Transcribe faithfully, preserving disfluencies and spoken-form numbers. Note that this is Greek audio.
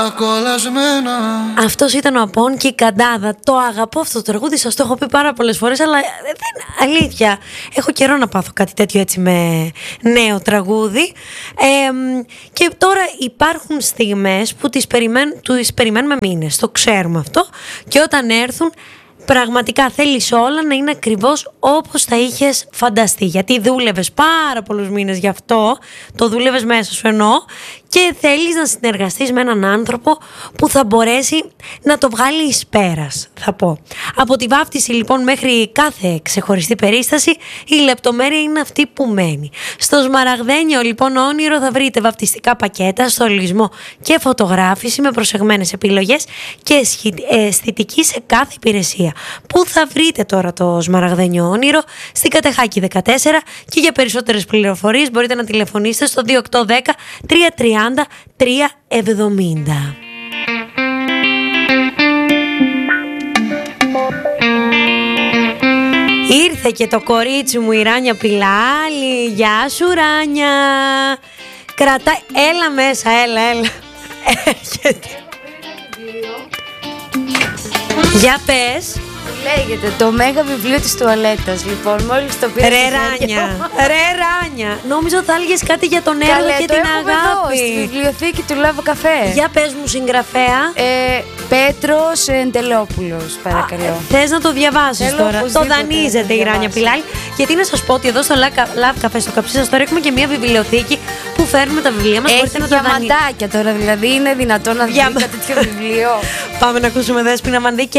Αυτός ήταν ο Απών και η Καντάδα. Το αγαπώ αυτό το τραγούδι, σας το έχω πει πάρα πολλές φορές, αλλά δεν, αλήθεια, έχω καιρό να πάθω κάτι τέτοιο έτσι με νέο τραγούδι. Ε, και τώρα υπάρχουν στιγμές που τις, περιμέν, τις περιμένουμε μήνες, το ξέρουμε αυτό, και όταν έρθουν πραγματικά θέλεις όλα να είναι ακριβώς όπως τα είχες φανταστεί, γιατί δούλευες πάρα πολλούς μήνες γι' αυτό, το δούλευες μέσα σου εννοώ, και θέλεις να συνεργαστείς με έναν άνθρωπο που θα μπορέσει να το βγάλει εις πέρας, θα πω. Από τη βάφτιση λοιπόν μέχρι κάθε ξεχωριστή περίσταση, η λεπτομέρεια είναι αυτή που μένει. Στο Σμαραγδένιο λοιπόν όνειρο θα βρείτε βαφτιστικά πακέτα, στολισμό και φωτογράφηση με προσεγμένες επιλογές και αισθητική σε κάθε υπηρεσία. Πού θα βρείτε τώρα το Σμαραγδένιο όνειρο? Στην Κατεχάκη δεκατέσσερα, και για περισσότερες πληροφορίες μπορείτε να τηλεφωνήσετε στο δύο οκτώ ένα μηδέν τρία τρία μηδέν τρία εβδομήντα. Ήρθε και το κορίτσι μου η Ράνια Πιλάλη. Γεια σου Ράνια. Κρατάει, έλα μέσα, έλα, έλα. Έρχεται. Για πες. Λέγεται το μέγα βιβλίο της τουαλέτας. Λοιπόν, μόλις το πήρα. Ρε Ράνια, ρε Ράνια. Νόμιζα ότι θα έλεγες κάτι για τον έρωτα και το την έχουμε αγάπη. Εδώ, στη βιβλιοθήκη του Λάβο Καφέ. Για πες μου συγγραφέα. ε, Πέτρος Εντελόπουλος, παρακαλώ. Α, θες να το διαβάσεις Θέλω τώρα? Το δανείζεται η Ράνια Πιλάλη. Γιατί να σας πω ότι εδώ στο Love Café, στο Καψί σας τώρα, έχουμε και μια βιβλιοθήκη που φέρνουμε τα βιβλία μας. Έχει μπορείτε να τα δανείσετε. διαμαντάκια τώρα, δηλαδή είναι δυνατόν να δει Διαμα... ένα τέτοιο βιβλίο? Πάμε να ακούσουμε Δέσποινα Μανδύ και